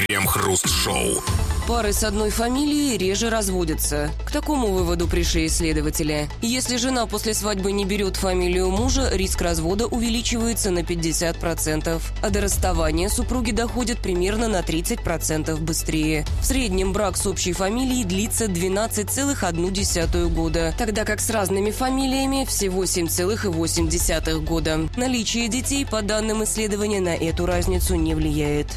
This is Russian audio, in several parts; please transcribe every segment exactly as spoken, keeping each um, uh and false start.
Крем-хруст-шоу. Пары с одной фамилией реже разводятся. К такому выводу пришли исследователи. Если жена после свадьбы не берет фамилию мужа, риск развода увеличивается на пятьдесят процентов. А до расставания супруги доходят примерно на тридцать процентов быстрее. В среднем брак с общей фамилией длится двенадцать целых одна десятая года, тогда как с разными фамилиями всего семь целых восемь десятых года. Наличие детей, по данным исследования, на эту разницу не влияет.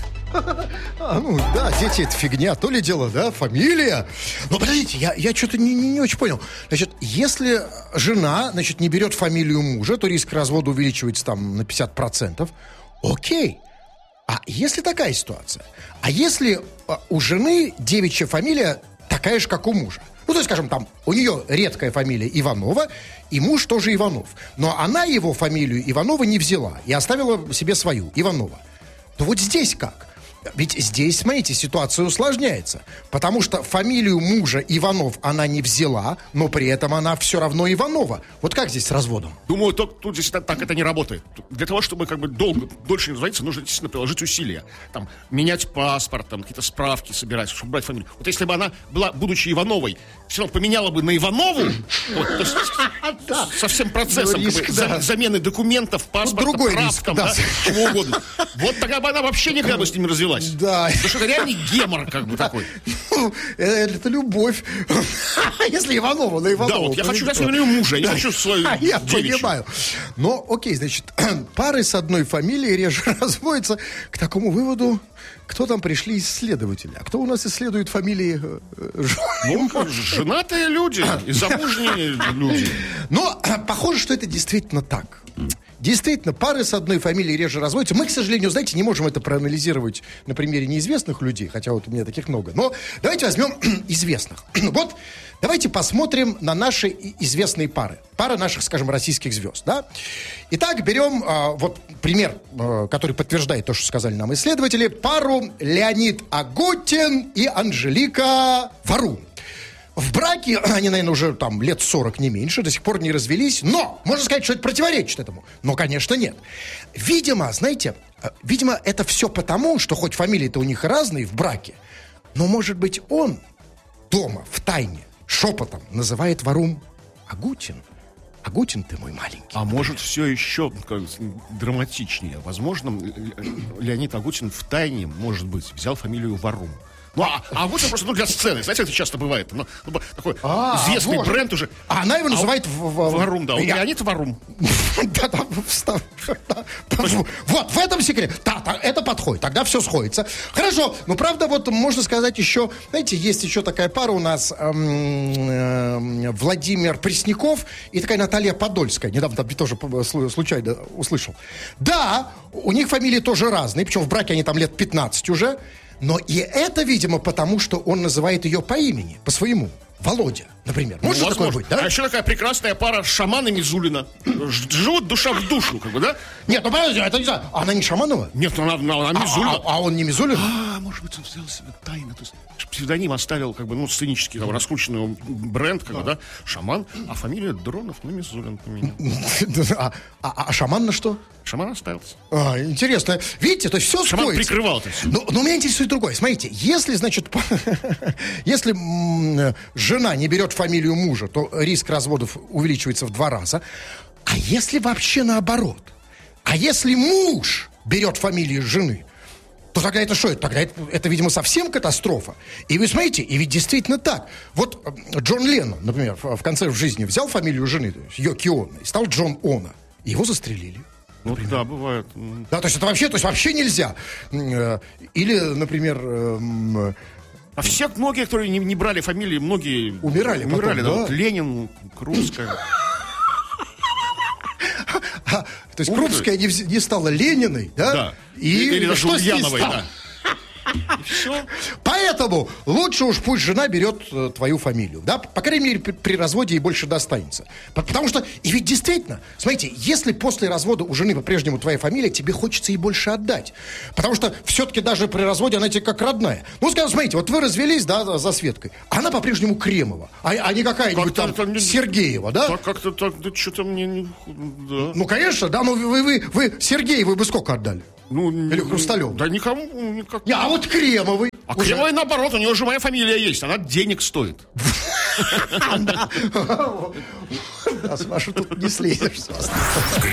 А, ну да, дети — это фигня, то ли дело, да, фамилия. Но подождите, я, я что-то не, не, не очень понял. Значит, если жена, значит, не берет фамилию мужа, то риск развода увеличивается там на пятьдесят процентов. Окей. А если такая ситуация? А если у жены девичья фамилия такая же, как у мужа? Ну, то есть, скажем, там, у нее редкая фамилия Иванова, и муж тоже Иванов. Но она его фамилию Иванова не взяла и оставила себе свою, Иванова. То вот здесь как? Ведь здесь, смотрите, ситуация усложняется. Потому что фамилию мужа Иванов она не взяла, но при этом она все равно Иванова. Вот как здесь с разводом? Думаю, тут, тут здесь так, так это не работает. Для того, чтобы как бы долго, дольше не разводиться, нужно, естественно, приложить усилия. Там, менять паспорт, там, какие-то справки собирать, чтобы брать фамилию. Вот если бы она была, будучи Ивановой, все равно поменяла бы на Иванову, вот, то есть, со всем процессом как бы, замены документов, паспорта, прав, там, да, чего угодно. Вот тогда бы она вообще никогда бы с ними развелась. Да. Потому что это реальный гемор, как бы, такой. Ну, это, это любовь. Если Иванова на Иванова. Да, вот я хочу взять фамилию мужа, я хочу свою Я девичью. понимаю. Но, окей, значит, пары с одной фамилией реже разводятся. К такому выводу, кто там пришли исследователи? А кто у нас исследует фамилии? Ну, женатые люди и замужние люди. Но похоже, что это действительно так. Действительно, пары с одной фамилией реже разводятся. Мы, к сожалению, знаете, не можем это проанализировать на примере неизвестных людей, хотя вот у меня таких много. Но давайте возьмем известных. Вот давайте посмотрим на наши известные пары. Пары наших, скажем, российских звезд. Да? Итак, берем а, вот пример, а, который подтверждает то, что сказали нам исследователи. Пару Леонид Агутин и Анжелика Варум. В браке они, наверное, уже там лет сорок, не меньше, до сих пор не развелись. Но, можно сказать, что это противоречит этому. Но, конечно, нет. Видимо, знаете, видимо, это все потому, что хоть фамилии-то у них разные в браке, но, может быть, он дома, в тайне, шепотом называет Варум Агутин. Агутин ты мой маленький. А может, все еще как, драматичнее. Возможно, Леонид Агутин в тайне, может быть, взял фамилию Варум. Ну, а, а вот просто ну, для сцены. Знаете, это часто бывает. Ну, такой а, известный вот. Бренд уже. А она его называет а, в, в, Варум, да. Я... Леонид Варум. Да-да, вот в этом секрет. Да, это подходит. Тогда все сходится. Хорошо. Но правда, вот можно сказать еще, знаете, есть еще такая пара у нас Владимир Пресняков и такая Наталья Подольская. Недавно там тоже случайно услышал. Да, у них фамилии тоже разные. Причем в браке они там лет пятнадцать уже. Но и это, видимо, потому, что он называет ее по имени, по своему. Володя, например. Может ну, такое быть, да? А еще такая прекрасная пара Шаман и Мизулина. Живут душа в душу, как бы, да? Нет, ну подожди, это не знаю. Она не Шаманова? Нет, она, она, она Мизулина. А, а, а он не Мизулин? А, может быть, он взял себе тайно. То есть псевдоним оставил, как бы, ну, сценический, там, раскрученный бренд, как бы, да? Шаман, а фамилия Дронов на Мизулин поменял. А, а, а Шаман на что? Шаман остался. А, интересно. Видите, то есть все Шаман сходится. прикрывал это все. Но, но меня интересует другое. Смотрите, если, значит, если м- жена не берет фамилию мужа, то риск разводов увеличивается в два раза. А если вообще наоборот? А если муж берет фамилию жены, то тогда это что? Тогда это, это, видимо, совсем катастрофа. И вы смотрите, и ведь действительно так. Вот Джон Леннон, например, в конце в жизни взял фамилию жены, Йоки Оно, и стал Джон Оно. Его застрелили. Ну, да, бывает. Да, то есть это вообще, то есть вообще нельзя. Или, например... А все, многие, которые не, не брали фамилии, многие... Умирали Умирали, потом, да. да? Вот Ленин, Крупская. То есть Крупская не, не стала Лениной, да? Да. И Или даже что Ульяновой, да. И все. Поэтому лучше уж пусть жена берет э, твою фамилию, да? По крайней мере, при, при разводе ей больше достанется. Потому что, и ведь действительно, смотрите, если после развода у жены по-прежнему твоя фамилия, тебе хочется ей больше отдать. Потому что все-таки даже при разводе она тебе как родная. Ну, скажем, смотрите, вот вы развелись, да, за, за Светкой, она по-прежнему Кремова, а, а не какая-нибудь там это, Сергеева, да? Так, как-то так, да, что-то мне не... Да. Ну, конечно, да, ну вы, вы, вы Сергееву вы бы сколько отдали? Ну, Или Хрусталев? Да никому. Никак... Не, а вот Кремовый. А Кремовый, наоборот, у него же моя фамилия есть. Она денег стоит. Да, с Машей тут не слезешь.